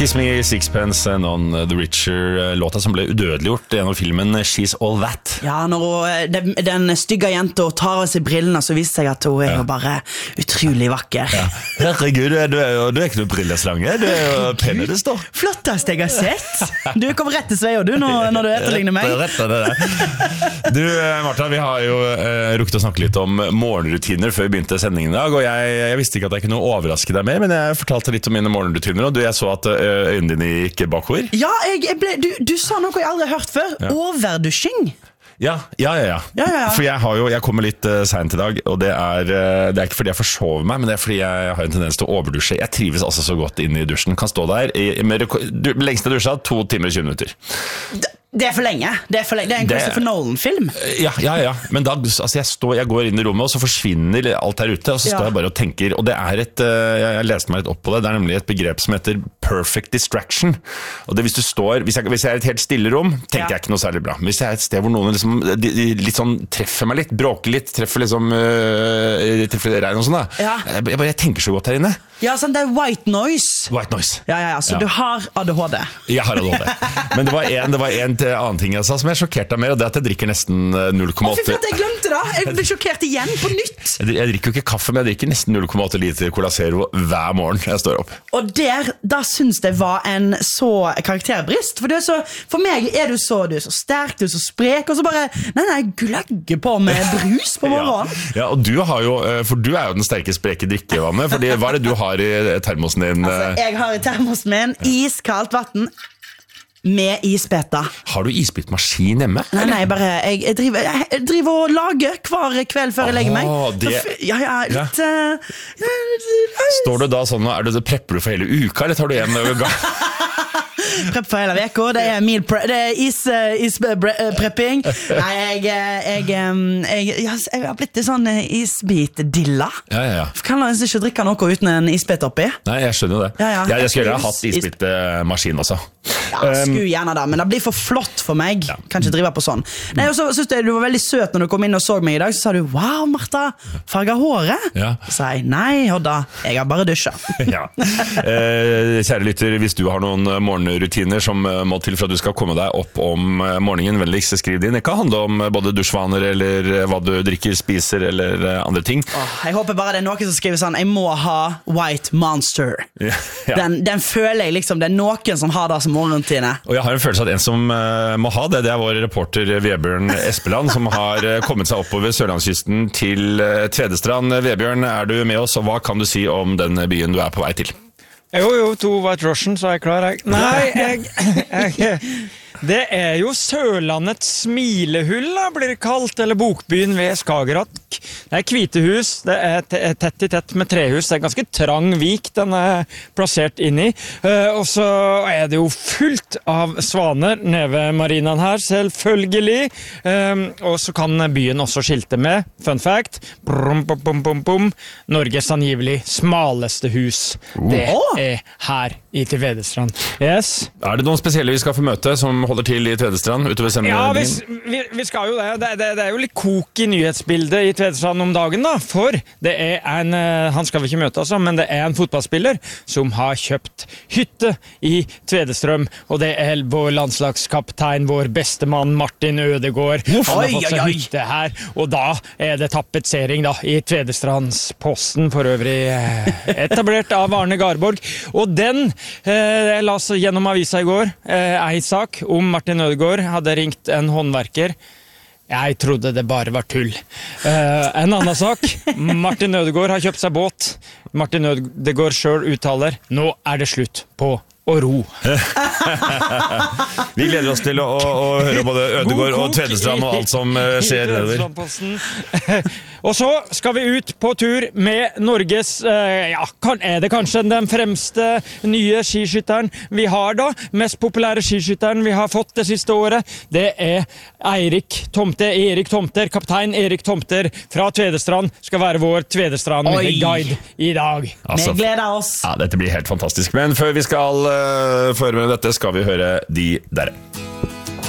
Kiss Me Sixpence, Non The Richer, låta som ble udødeliggjort gjennom filmen She's All That. Ja, når den stygge jenta tar av seg brillene, så viser seg at hun er jo bare utrolig vakker. Ja. Herregud, du er ikke noe brilleslange, du er jo penne det står. Flottest jeg har sett. Du kom rett til Sveio, du, når du etterligner meg. Du, Martha, vi har jo rukket å snakke litt om morgenrutiner før vi begynte sendingen i dag, og jeg visste ikke at jeg kunne overraske deg mer, men jeg fortalte litt om mine morgenrutiner, og jeg så at øynene dine gikk bakover. Ja, du sa noe jeg aldri har hørt før. Ja. Overdusjing. Ja. For jeg kommer litt sent i dag, og det er ikke fordi jeg forsover meg, men det er fordi jeg har en tendens til å overdusje. Jeg trives altså så godt inne i dusjen. Kan stå der lengste dusja 2 timer og 20 minutter. Det er for lenge. Det er en Christopher Nolan-film. Ja. Men da, altså jeg går inn i rommet, og så forsvinner alt der ute, og så står jeg bare og tenker, og det er jeg leste meg litt opp på det, det er nemlig et begrep som heter perfect distraction. Og det hvis jeg er et helt stille rom, tenker jeg ikke noe særlig bra. Hvis jeg er et sted hvor noen liksom, litt sånn treffer meg litt, bråker litt, treffer liksom regn og sånn da. Jeg tenker så godt her inne. Ja, sånn det er white noise. White noise. Ja, så du har ADHD. Jeg har ADHD. Men det var en annen ting jeg sa som jeg sjokkerte meg mer, og det er at jeg drikker nesten 0,8. Fy faen, jeg glemte det! Jeg ble sjokkert igjen på nytt. Jeg drikker jo ikke kaffe, men jeg drikker nesten 0,8 liter Cola Zero hver morgen jeg står opp. Og da synes jeg var en så karakterbrist, for meg er du så sterk, du er så sprek, og så bare, nei, gløgger på med brus på morgenen. Ja, og du har jo, for du er jo den sterke spreke drikkevannet, fordi hva er det du har i termosen din? Altså, jeg har i termosen min iskaldt vatten med isbeta. Har du isbitmaskin hjemme? Nei, bare jeg driver og lager hver kveld før jeg legger meg. Litt Står du da sånn, prepper du for hele uka, eller tar du en gang? Prepp for hele veka. Det er isprepping. Nei, jeg har blitt en sånn isbitdilla. Ja. Kan jeg ikke drikke noe uten en isbit oppi? Nei, jeg skjønner jo det. Jeg skulle gjerne ha hatt isbitmaskin også. Ja, skulle gjerne da, men det blir for flott for meg. Kan ikke drive på sånn. Nei, og så synes jeg du var veldig søt når du kom inn og så meg i dag. Så sa du, wow, Martha, farget håret. Så sa jeg, nei, Hodda, jeg har bare dusjet. Kjære lytter, hvis du har noen morgenrutiner som må til for at du skal komme deg opp om morgenen, vennligst skriv din. Det kan handle om både dusjvaner, eller hva du drikker, spiser, eller andre ting. Jeg håper bare det er noen som skriver sånn, jeg må ha White Monster. Den føler jeg liksom, det er noen som har det som morgenrutine. Og jeg har en følelse at en som må ha det, det er vår reporter Vebjørn Espeland, som har kommet seg oppover Sørlandskysten til Tvedestrand. Vebjørn, er du med oss, og hva kan du si om den byen du er på vei til? Jo, 2 White Russian, så er jeg klar. Nei, det er jo Sørlandets smilehull, blir det kalt, eller bokbyen ved Skagerrak. Det er hvite hus, det er tett i tett med trehus, det er ganske trang vik den er plassert inn i. Og så er det jo fullt av svaner nede ved marinaen her, selvfølgelig. Og så kan byen også skilte med, fun fact, Norges angivelig smaleste hus. Det er her i Tvedestrand. Yes. Er det noen spesielle vi skal få møte som holder til i Tvedestrand utover sendingen? Ja, vi skal jo det. Det er jo litt kok i nyhetsbildet i Tvedestrand om dagen da, for det er han skal vi ikke møte altså, men det er en fotballspiller som har kjøpt hytte i Tvedestrøm, og det er vår landslagskaptein, vår beste mann Martin Ødegaard. Han har fått seg hytte her, og da er det tapetsering da, i Tvedestrandsposten, for øvrig etablert av Arne Garborg, og den jeg las gjennom avisa i går, en sak om Martin Ødegaard hadde ringt en håndverker. Jeg trodde det bare var tull. En annen sak, Martin Ødegaard har kjøpt seg båt. Martin Ødegaard selv uttaler, nå er det slutt på å ro. Vi gleder oss til å høre både Ødegaard og Tvedestrand og alt som skjer nedover. Og så skal vi ut på tur med Norges, er det kanskje den fremste nye skiskytteren vi har da, mest populære skiskytteren vi har fått det siste året. Det er Erik Tomter, kaptein Erik Tomter fra Tvedestrand, skal være vår Tvedestrand-guide i dag. Altså, vi gleder oss. Ja, dette blir helt fantastisk, men før vi skal føre med dette, skal vi høre de der.